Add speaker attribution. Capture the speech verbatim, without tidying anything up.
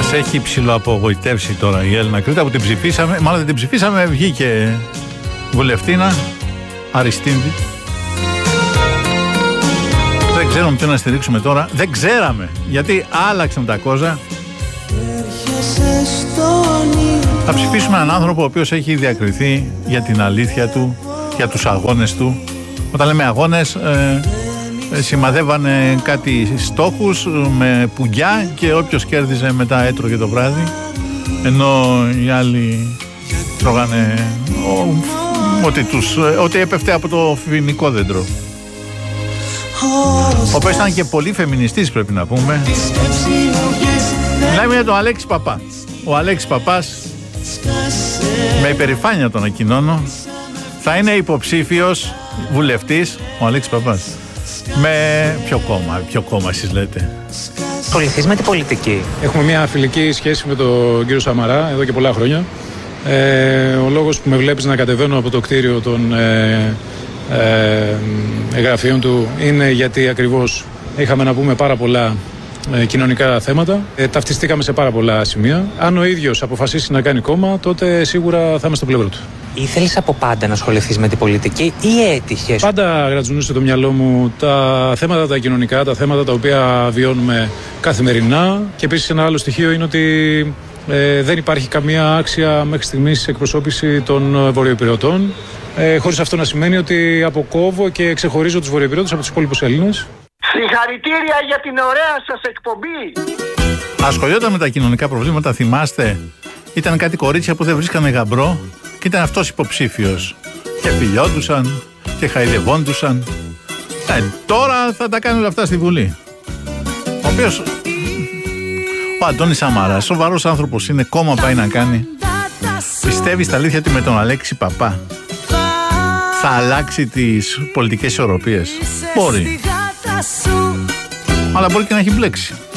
Speaker 1: Μας έχει ψιλοαπογοητεύσει τώρα η Έλληνα Κρήτα που την ψηφίσαμε. Μάλλον δεν την ψηφίσαμε, βγήκε βουλευτίνα Αριστίνδη. Δεν ξέρουμε τι να στηρίξουμε τώρα. Δεν ξέραμε γιατί άλλαξαν τα κόζα. Θα ψηφίσουμε έναν άνθρωπο ο οποίος έχει διακριθεί για την αλήθεια του, για τους αγώνες του. Όταν λέμε αγώνες, ε, ε, σημαδεύανε κάτι στόχους με πουγκιά και όποιος κέρδιζε μετά έτρωγε το βράδυ, ενώ οι άλλοι τρώγανε ο, ό,τι, τους, ό,τι έπεφτε από το φοινικό δέντρο. Ο οποίος ήταν και πολύ φεμινιστής, πρέπει να πούμε. Μιλάμε για τον Αλέξη Παπά. Ο Αλέξης Παπάς, με υπερηφάνεια τον ανακοινώνω, θα είναι υποψήφιος βουλευτής, ο Αλέξης Παπάς. Με ποιο κόμμα, ποιο κόμμα εσείς λέτε?
Speaker 2: Ασχοληθείς με την πολιτική?
Speaker 3: Έχουμε μια φιλική σχέση με τον κύριο Σαμαρά εδώ και πολλά χρόνια. Ε, ο λόγος που με βλέπεις να κατεβαίνω από το κτίριο των ε, ε, γραφείων του είναι γιατί ακριβώς είχαμε να πούμε πάρα πολλά ε, κοινωνικά θέματα. Ε, ταυτιστήκαμε σε πάρα πολλά σημεία. Αν ο ίδιος αποφασίσει να κάνει κόμμα, τότε σίγουρα θα είμαι στο πλευρό του.
Speaker 2: Ήθελες από πάντα να ασχοληθείς με την πολιτική ή έτυχες?
Speaker 3: Πάντα γρατζουνούσε το μυαλό μου τα θέματα τα κοινωνικά, τα θέματα τα οποία βιώνουμε καθημερινά. Και επίσης ένα άλλο στοιχείο είναι ότι ε, δεν υπάρχει καμία άξια μέχρι στιγμής εκπροσώπηση των βορειοϊπειρωτών. Ε, χωρίς αυτό να σημαίνει ότι αποκόβω και ξεχωρίζω τους βορειοϊπειρωτές από τους υπόλοιπους Έλληνες.
Speaker 4: Συγχαρητήρια για την ωραία σας εκπομπή.
Speaker 1: Ασχολιόταν με τα κοινωνικά προβλήματα, θυμάστε? Ήταν κάτι κορίτσια που δεν βρίσκανε γαμπρό και ήταν αυτός υποψήφιος. Και φιλιόντουσαν και χαϊδευόντουσαν. Ε, τώρα θα τα κάνει όλα αυτά στη Βουλή. Ο οποίος, ο Αντώνης Σαμαράς, σοβαρός άνθρωπος είναι, κόμμα πάει να κάνει. Πιστεύει στα αλήθεια ότι με τον Αλέξη Παπά θα αλλάξει τις πολιτικές ισορροπίες? Μπορεί. Αλλά μπορεί και να έχει μπλέξει.